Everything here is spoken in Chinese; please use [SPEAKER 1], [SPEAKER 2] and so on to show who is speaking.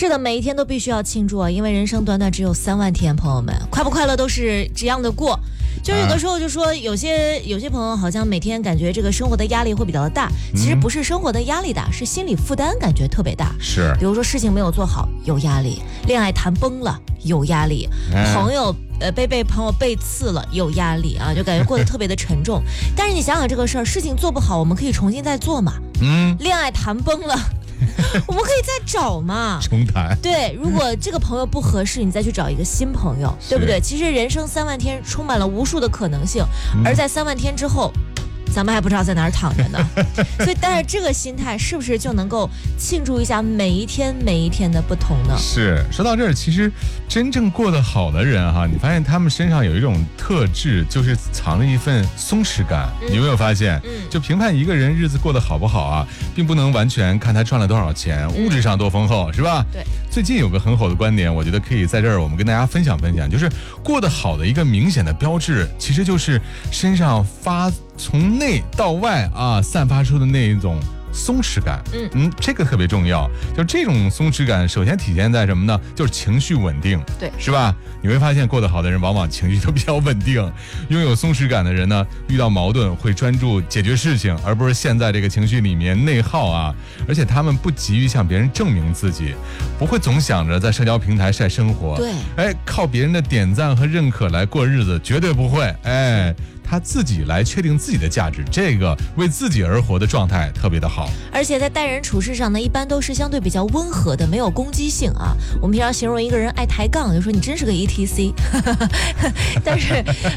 [SPEAKER 1] 是的，每一天都必须要庆祝啊，因为人生短短只有3万天，朋友们，快不快乐都是这样的过。就是有的时候就说有些朋友好像每天感觉这个生活的压力会比较的大，其实不是生活的压力大，是心理负担感觉特别大。
[SPEAKER 2] 是，
[SPEAKER 1] 比如说事情没有做好有压力，恋爱谈崩了有压力，朋友被朋友背刺了有压力啊，就感觉过得特别的沉重。但是你想想这个事儿，事情做不好我们可以重新再做嘛。恋爱谈崩了我们可以再找嘛，
[SPEAKER 2] 重谈。
[SPEAKER 1] 对，如果这个朋友不合适，你再去找一个新朋友，对不对？其实人生3万天充满了无数的可能性，而在3万天之后，咱们还不知道在哪儿躺着呢。所以带着这个心态，是不是就能够庆祝一下每一天的不同呢？
[SPEAKER 2] 是，说到这儿，其实真正过得好的人哈，你发现他们身上有一种特质，就是藏着一份松弛感。你有没有发现？就评判一个人日子过得好不好啊，并不能完全看他赚了多少钱，物质上多丰厚，是吧？
[SPEAKER 1] 对。
[SPEAKER 2] 最近有个很好的观点，我觉得可以在这儿我们跟大家分享，就是过得好的一个明显的标志，其实就是身上从内到外啊散发出的那一种松弛感。这个特别重要。就这种松弛感，首先体现在什么呢？就是情绪稳定，
[SPEAKER 1] 对，
[SPEAKER 2] 是吧？你会发现过得好的人往往情绪都比较稳定，拥有松弛感的人呢，遇到矛盾会专注解决事情，而不是陷在这个情绪里面内耗啊。而且他们不急于向别人证明自己，不会总想着在社交平台晒生活，
[SPEAKER 1] 对，
[SPEAKER 2] 靠别人的点赞和认可来过日子，绝对不会。他自己来确定自己的价值，这个为自己而活的状态特别的好。
[SPEAKER 1] 而且在待人处事上呢，一般都是相对比较温和的，没有攻击性啊。我们平常形容一个人爱抬杠，就说你真是个 ETC 但是